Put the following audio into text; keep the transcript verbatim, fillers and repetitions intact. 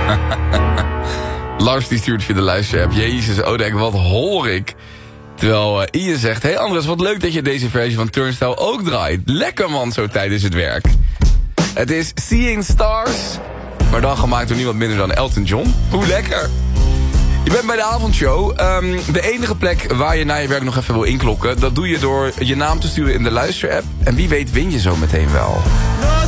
Lars die stuurt via de luisterapp. Jezus, Oudek, wat hoor ik. Terwijl uh, Ian zegt... Hey Andres, wat leuk dat je deze versie van Turnstile ook draait. Lekker man, zo tijdens het werk. Het is Seeing Stars. Maar dan gemaakt door niemand minder dan Elton John. Hoe lekker. Je bent bij de avondshow. Um, de enige plek waar je na je werk nog even wil inklokken... dat doe je door je naam te sturen in de luisterapp. En wie weet win je zo meteen wel.